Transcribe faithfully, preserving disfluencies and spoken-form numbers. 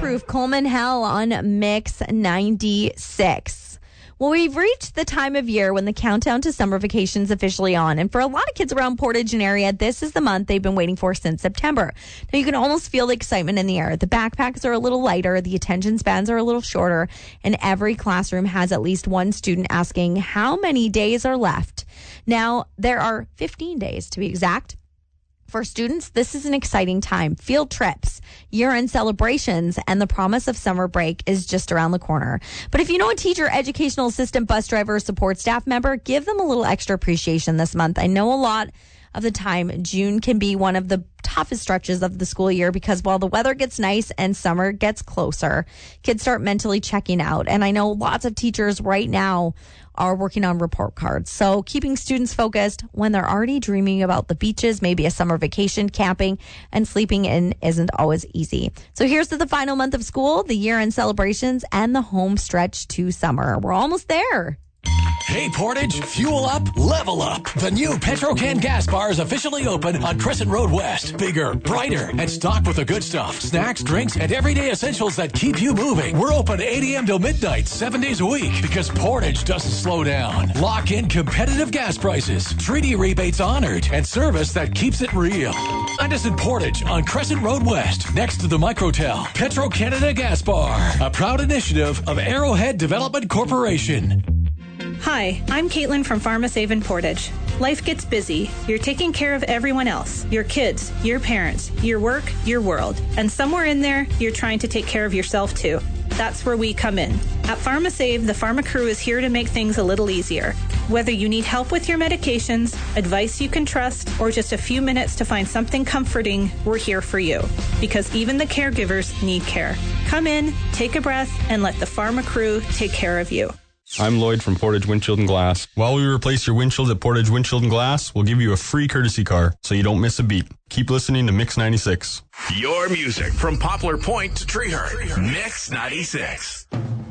Fireproof Coleman Hell on Mix ninety-six. Well, we've reached the time of year when the countdown to summer vacation is officially on. And for a lot of kids around Portage and area, this is the month they've been waiting for since September. Now, you can almost feel the excitement in the air. The backpacks are a little lighter, the attention spans are a little shorter, and every classroom has at least one student asking how many days are left. Now, there are fifteen days to be exact. For students, this is an exciting time. Field trips, year-end celebrations, and the promise of summer break is just around the corner. But if you know a teacher, educational assistant, bus driver, or support staff member, give them a little extra appreciation this month. I know a lot of the time, June can be one of the toughest stretches of the school year because while the weather gets nice and summer gets closer, kids start mentally checking out. And I know lots of teachers right now are working on report cards. So keeping students focused when they're already dreaming about the beaches, maybe a summer vacation, camping, and sleeping in isn't always easy. So here's to the final month of school, the year-end celebrations, and the home stretch to summer. We're almost there. Hey Portage, fuel up, level up. The new Petro-Can gas bar is officially open on Crescent Road West. Bigger, brighter, and stocked with the good stuff. Snacks, drinks, and everyday essentials that keep you moving. We're open eight a.m. till midnight, seven days a week, because Portage doesn't slow down. Lock in competitive gas prices, treaty rebates honored, and service that keeps it real. Find us in Portage on Crescent Road West, next to the Microtel. Petro-Canada Gas Bar, a proud initiative of Arrowhead Development Corporation. Hi, I'm Caitlin from PharmaSave in Portage. Life gets busy. You're taking care of everyone else, your kids, your parents, your work, your world. And somewhere in there, you're trying to take care of yourself too. That's where we come in. At PharmaSave, the Pharma crew is here to make things a little easier. Whether you need help with your medications, advice you can trust, or just a few minutes to find something comforting, we're here for you. Because even the caregivers need care. Come in, take a breath, and let the Pharma crew take care of you. I'm Lloyd from Portage Windshield and Glass. While we replace your windshields at Portage Windshield and Glass, we'll give you a free courtesy car so you don't miss a beat. Keep listening to Mix ninety-six. Your music from Poplar Point to Treehurst. Mix ninety-six.